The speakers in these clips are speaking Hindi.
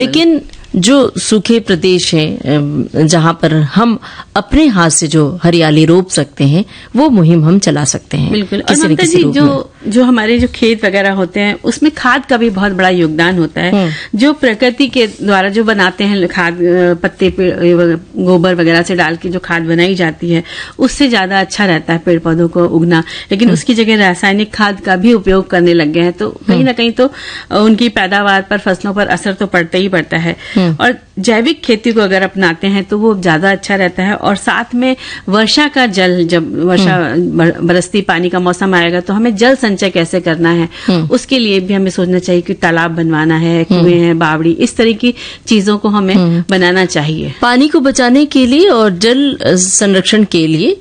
लेकिन जो सूखे प्रदेश हैं जहां पर हम अपने हाथ से जो हरियाली रोप सकते हैं वो मुहिम हम चला सकते हैं। बिल्कुल। और ममता जी, जो हमारे जो खेत वगैरह होते हैं उसमें खाद का भी बहुत बड़ा योगदान होता है। जो प्रकृति के द्वारा जो बनाते हैं खाद, पत्ते गोबर वगैरह से डाल के जो खाद बनाई जाती है उससे ज्यादा अच्छा रहता है पेड़ पौधों को उगना। लेकिन उसकी जगह रासायनिक खाद का भी उपयोग करने लग गए हैं, तो कहीं ना कहीं तो उनकी पैदावार पर, फसलों पर असर तो पड़ता ही पड़ता है। और जैविक खेती को अगर अपनाते हैं तो वो ज्यादा अच्छा रहता है। और साथ में वर्षा का जल, जब वर्षा बरसती पानी का मौसम आएगा तो हमें जल संचय कैसे करना है उसके लिए भी हमें सोचना चाहिए कि तालाब बनवाना है, कुएं हैं, बावड़ी, इस तरह की चीजों को हमें बनाना चाहिए। पानी को बचाने के लिए और जल संरक्षण के लिए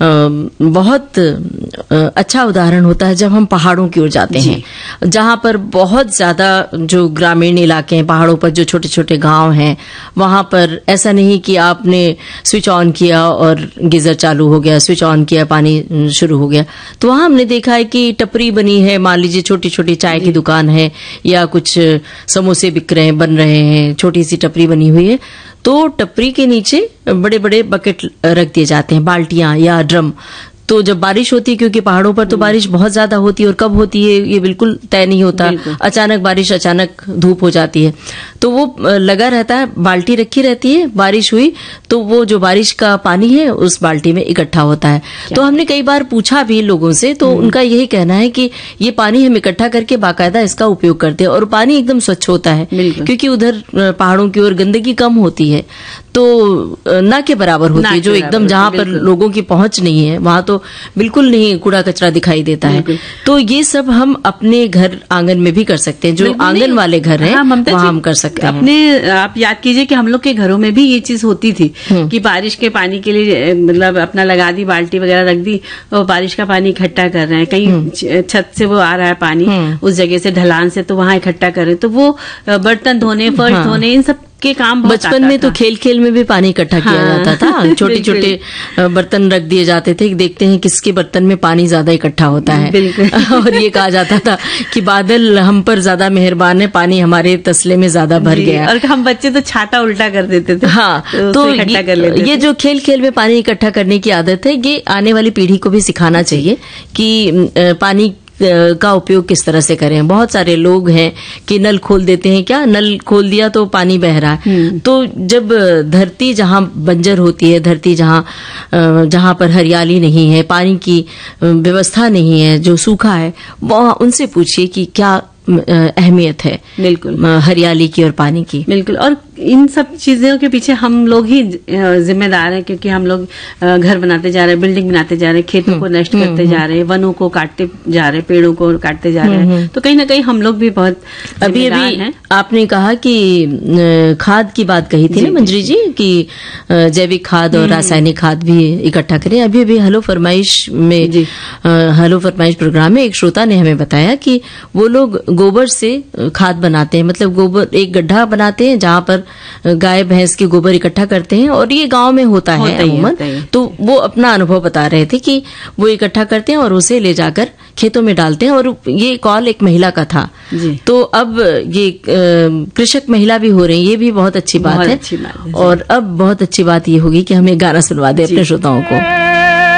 बहुत अच्छा उदाहरण होता है जब हम पहाड़ों की ओर जाते हैं, जहां पर बहुत ज्यादा जो ग्रामीण इलाके हैं, पहाड़ों पर जो छोटे छोटे गांव हैं, वहां पर ऐसा नहीं कि आपने स्विच ऑन किया और गीजर चालू हो गया, स्विच ऑन किया पानी शुरू हो गया। तो वहां हमने देखा है कि टपरी बनी है, मान लीजिए छोटी छोटी चाय की दुकान है या कुछ समोसे बिक रहे हैं, बन रहे हैं, छोटी सी टपरी बनी हुई है, तो टपरी के नीचे बड़े बड़े बकेट रख दिए जाते हैं, बाल्टियां या ड्रम। तो जब बारिश होती है, क्योंकि पहाड़ों पर तो बारिश बहुत ज्यादा होती है और कब होती है ये बिल्कुल तय नहीं होता, अचानक बारिश, अचानक धूप हो जाती है, तो वो लगा रहता है, बाल्टी रखी रहती है, बारिश हुई तो वो जो बारिश का पानी है उस बाल्टी में इकट्ठा होता है। तो हमने कई बार पूछा भी लोगों से, तो उनका यही कहना है कि ये पानी हम इकट्ठा करके बाकायदा इसका उपयोग करते हैं और पानी एकदम स्वच्छ होता है, क्योंकि उधर पहाड़ों की ओर गंदगी कम होती है, तो ना के बराबर होती है, जो एकदम जहां पर लोगों की पहुंच नहीं है वहां तो बिल्कुल नहीं कूड़ा कचरा दिखाई देता है। तो ये सब हम अपने घर आंगन में भी कर सकते हैं, जो आंगन वाले घर हैं वहां हम कर सकते हैं। अपने आप याद कीजिए कि हम लोग के घरों में भी ये चीज होती थी कि बारिश के पानी के लिए मतलब अपना लगा दी, बाल्टी वगैरह रख दी और बारिश का पानी इकट्ठा कर रहे हैं, कहीं छत से वो आ रहा है पानी उस जगह से, ढलान से, तो वहां इकट्ठा कर रहे हैं। तो वो बर्तन धोने, फर्श धोने, इन सब के काम बचपन में तो खेल खेल में भी पानी इकट्ठा किया जाता था, छोटे छोटे बर्तन रख दिए जाते थे, देखते हैं किसके बर्तन में पानी ज्यादा इकट्ठा होता है और ये कहा जाता था कि बादल हम पर ज्यादा मेहरबान है, पानी हमारे तसले में ज्यादा भर गया। और हम बच्चे तो छाता उल्टा कर देते थे। हाँ, तो इकट्ठा कर लेते थे। ये जो खेल खेल में पानी इकट्ठा करने की आदत है, ये आने वाली पीढ़ी को भी सिखाना चाहिए कि पानी का उपयोग किस तरह से करें। बहुत सारे लोग हैं कि नल खोल देते हैं, क्या नल खोल दिया तो पानी बह रहा है। तो जब धरती जहां बंजर होती है, धरती जहां पर हरियाली नहीं है, पानी की व्यवस्था नहीं है, जो सूखा है, वहां उनसे पूछिए कि क्या अहमियत है बिल्कुल हरियाली की और पानी की। बिल्कुल। और इन सब चीजों के पीछे हम लोग ही जिम्मेदार हैं, क्योंकि हम लोग घर बनाते जा रहे हैं, बिल्डिंग बनाते जा रहे हैं, खेतों को नष्ट करते जा रहे हैं, वनों को काटते जा रहे हैं, पेड़ों को काटते जा रहे हैं। तो कहीं ना कहीं हम लोग भी बहुत अभी आपने कहा कि खाद की बात कही थी ना मंजरी जी, कि जैविक खाद और रासायनिक खाद भी इकट्ठा करें। अभी अभी हेलो फरमाइश प्रोग्राम में एक श्रोता ने हमें बताया कि वो लोग गोबर से खाद बनाते हैं, मतलब गोबर एक गड्ढा बनाते हैं जहां पर गाय भैंस के गोबर इकट्ठा करते हैं, और ये गांव में होता है अमूमन। तो वो अपना अनुभव बता रहे थे कि वो इकट्ठा करते हैं और उसे ले जाकर खेतों में डालते हैं। और ये कॉल एक महिला का था, तो अब ये कृषक महिला भी हो रही है, ये भी बहुत अच्छी बात है। और अब बहुत अच्छी बात ये होगी कि हम एक गाना सुनवा दें अपने श्रोताओं को।